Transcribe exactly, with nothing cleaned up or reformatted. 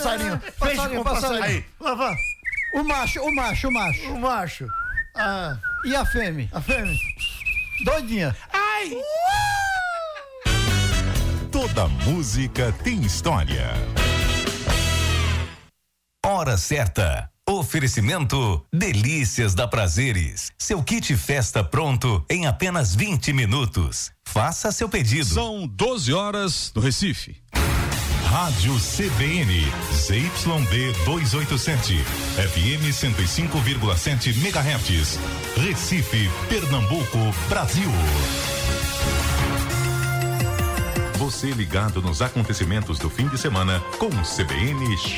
passarinho. Peixe Passarinho, com passarinho. passarinho. Aí, lá vai. O macho, o macho, o macho. O macho. Ah, E a fêmea? a fêmea. Doidinha. Ai! Toda música tem história. Hora certa. Oferecimento Delícias da Prazeres. Seu kit festa pronto em apenas vinte minutos. Faça seu pedido. São doze horas no Recife. Rádio C B N, Z Y D duzentos e oitenta e sete, F M cento e cinco vírgula sete megahertz, Recife, Pernambuco, Brasil. Você ligado nos acontecimentos do fim de semana com C B N